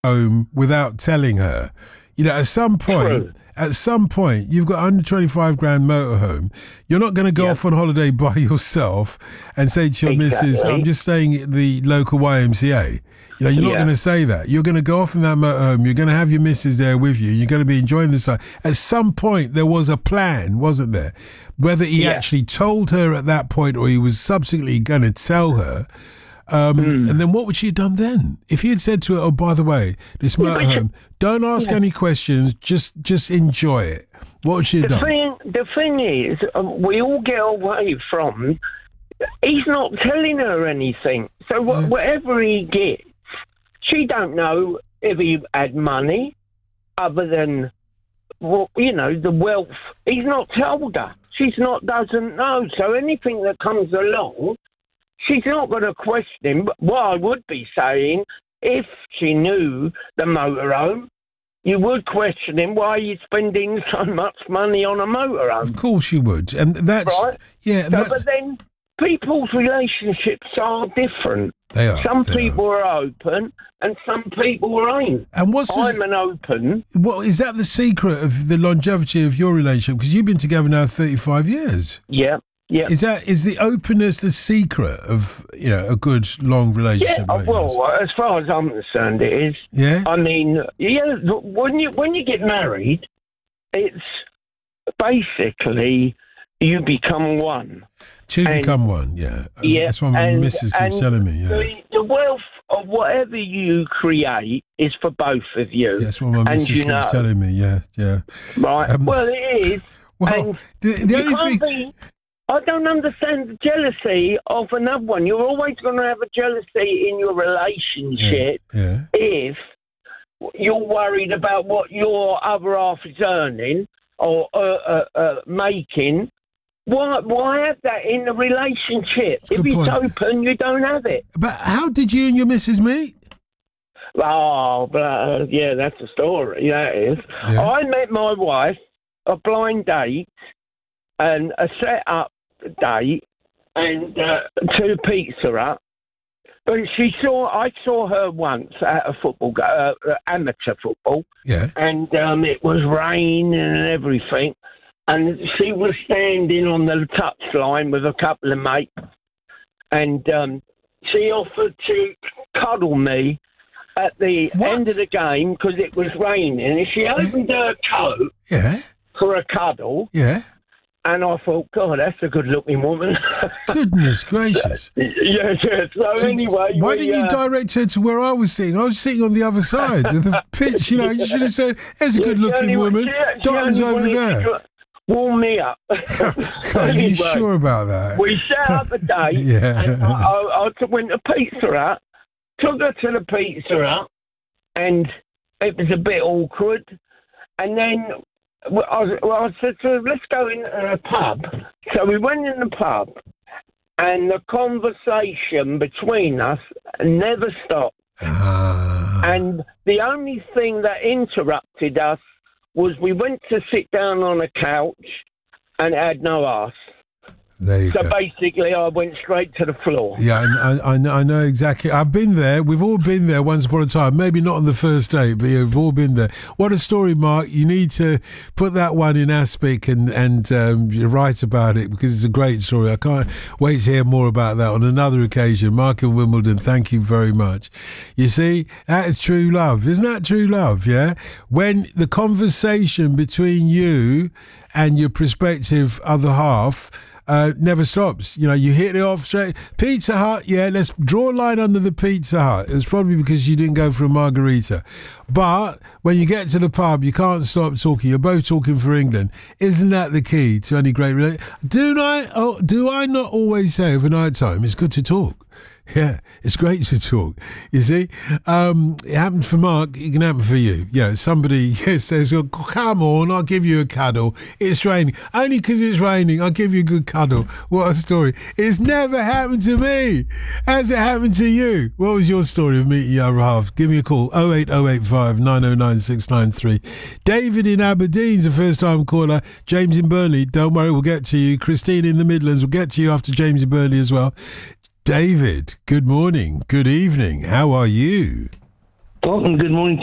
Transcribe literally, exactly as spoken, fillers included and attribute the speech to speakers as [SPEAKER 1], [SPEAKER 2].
[SPEAKER 1] home without telling her. You know, at some point,
[SPEAKER 2] True.
[SPEAKER 1] at some point, you've got one hundred twenty-five grand motorhome. You're not going to go
[SPEAKER 2] Yep.
[SPEAKER 1] off on holiday by yourself and say to your
[SPEAKER 2] Exactly.
[SPEAKER 1] missus, I'm just staying at the local Y M C A. You know, you're not
[SPEAKER 2] Yeah.
[SPEAKER 1] going to say that. You're going to go off in that motorhome. You're going to have your missus there with you. You're going to be enjoying the sun. At some point, there was a plan, wasn't there? Whether he
[SPEAKER 2] Yeah.
[SPEAKER 1] actually told her at that point or he was subsequently going to tell her. Um,
[SPEAKER 2] Hmm.
[SPEAKER 1] And then what would she have done then? If he had said to her, oh, by the way, this
[SPEAKER 2] Yeah, but
[SPEAKER 1] motorhome, don't ask
[SPEAKER 2] Yeah.
[SPEAKER 1] any questions, just just enjoy it. What would she have
[SPEAKER 2] The
[SPEAKER 1] done?
[SPEAKER 2] thing, the thing is, um, we all get away from. He's not telling her anything. So wh-
[SPEAKER 1] Yeah.
[SPEAKER 2] whatever he gets, she don't know if he had money, other than, well, you know, the wealth. He's not told her. She's not doesn't know. So anything that comes along, she's not going to question him. But what I would be saying, if she knew the motorhome, you would question him, why are you spending so much money on a motorhome?
[SPEAKER 1] Of course you would. And that's,
[SPEAKER 2] Right.
[SPEAKER 1] yeah, and
[SPEAKER 2] So,
[SPEAKER 1] that's,
[SPEAKER 2] but then people's relationships are different.
[SPEAKER 1] they are.
[SPEAKER 2] Some
[SPEAKER 1] they
[SPEAKER 2] people are. open and some people ain't.
[SPEAKER 1] And what's the,
[SPEAKER 2] I'm an open.
[SPEAKER 1] what is that the secret of the longevity of your relationship? Because you've been together now thirty-five years.
[SPEAKER 2] Yeah, yeah.
[SPEAKER 1] Is that is the openness the secret of, you know, a good long
[SPEAKER 2] Yeah,
[SPEAKER 1] relationship? like yours?
[SPEAKER 2] well, as far as I'm concerned, it is.
[SPEAKER 1] yeah.
[SPEAKER 2] I mean, yeah, when you when you get married, it's basically you become one.
[SPEAKER 1] Two
[SPEAKER 2] and-
[SPEAKER 1] become one. Yeah,
[SPEAKER 2] Yeah,
[SPEAKER 1] that's what my
[SPEAKER 2] and-
[SPEAKER 1] missus keeps
[SPEAKER 2] and
[SPEAKER 1] telling me. Yeah,
[SPEAKER 2] The, the wealth of whatever you create is for both of you.
[SPEAKER 1] that's what my
[SPEAKER 2] and
[SPEAKER 1] missus
[SPEAKER 2] you
[SPEAKER 1] keeps
[SPEAKER 2] know-
[SPEAKER 1] telling me. Yeah, yeah.
[SPEAKER 2] Right.
[SPEAKER 1] Um,
[SPEAKER 2] well, it is.
[SPEAKER 1] Well,
[SPEAKER 2] and
[SPEAKER 1] the, the
[SPEAKER 2] you
[SPEAKER 1] only
[SPEAKER 2] can't
[SPEAKER 1] thing.
[SPEAKER 2] be. I don't understand the jealousy of another one. You're always going to have a jealousy in your relationship
[SPEAKER 1] Yeah.
[SPEAKER 2] if you're worried about what your other half is earning or uh, uh, uh, making. Why, why have that in the relationship?
[SPEAKER 1] Good
[SPEAKER 2] If it's
[SPEAKER 1] point.
[SPEAKER 2] open, you don't have it.
[SPEAKER 1] But how did you and your missus meet?
[SPEAKER 2] Oh, but, uh, yeah, that's a story. That is.
[SPEAKER 1] Yeah.
[SPEAKER 2] I met my wife, a blind date, and a set up date, and uh, to Pizza Hut. But she saw, I saw her once at a football, go- uh, uh, amateur football,
[SPEAKER 1] Yeah.
[SPEAKER 2] and um, it was raining and everything. And she was standing on the touchline with a couple of mates, and um, she offered to cuddle me at the
[SPEAKER 1] What?
[SPEAKER 2] end of the game because it was raining. And she opened her coat
[SPEAKER 1] Yeah.
[SPEAKER 2] for a cuddle,
[SPEAKER 1] Yeah.
[SPEAKER 2] and I thought, God, that's a good-looking woman.
[SPEAKER 1] Goodness gracious.
[SPEAKER 2] yeah, yeah. So,
[SPEAKER 1] So
[SPEAKER 2] anyway,
[SPEAKER 1] why
[SPEAKER 2] we,
[SPEAKER 1] didn't you
[SPEAKER 2] uh,
[SPEAKER 1] direct her to where I was sitting? I was sitting on the other side of the pitch. You know, you should have said, "There's a
[SPEAKER 2] yeah,
[SPEAKER 1] good-looking
[SPEAKER 2] she only-
[SPEAKER 1] woman.
[SPEAKER 2] she- she
[SPEAKER 1] Darton's
[SPEAKER 2] only
[SPEAKER 1] over
[SPEAKER 2] wanted
[SPEAKER 1] there."
[SPEAKER 2] to warm me up.
[SPEAKER 1] Are you
[SPEAKER 2] Anyway,
[SPEAKER 1] sure about that?
[SPEAKER 2] We set up a date,
[SPEAKER 1] Yeah.
[SPEAKER 2] and I, I, I went to Pizza Hut, took her to the Pizza Hut, and it was a bit awkward. And then well, I, was, well, I said to her, let's go in a pub. So we went in the pub, and the conversation between us never stopped.
[SPEAKER 1] Ah.
[SPEAKER 2] And the only thing that interrupted us was we went to sit down on a couch and it had no arse.
[SPEAKER 1] There you
[SPEAKER 2] So
[SPEAKER 1] go.
[SPEAKER 2] basically, I went straight to the floor.
[SPEAKER 1] Yeah, I, I, I, know, I know exactly. I've been there. We've all been there once upon a time. Maybe not on the first date, but yeah, we've all been there. What a story, Mark. You need to put that one in Aspic and, and um, write about it because it's a great story. I can't wait to hear more about that on another occasion. Mark in Wimbledon, thank you very much. You see, that is true love. Isn't that true love, yeah? When the conversation between you and your prospective other half Uh, never stops. You know, you hit it off straight. Pizza Hut, yeah, let's draw a line under the Pizza Hut. It's probably because you didn't go for a margarita. But when you get to the pub, you can't stop talking. You're both talking for England. Isn't that the key to any great relationship? Do I, oh, do I not always say overnight time, it's good to talk? Yeah, it's great to talk. You see, um, it happened for Mark. It can happen for you. Yeah, somebody says, oh, "Come on, I'll give you a cuddle. It's raining. Only because it's raining, I'll give you a good cuddle." What a story! It's never happened to me. Has it happened to you? What was your story of meeting your other half? Give me a call. oh eight oh eight five nine oh nine six nine three. David in Aberdeen's a first-time caller. James in Burnley. Don't worry, we'll get to you. Christine in the Midlands. We'll get to you after James in Burnley as well. David, good morning, good evening. How are you?
[SPEAKER 3] Welcome. Good morning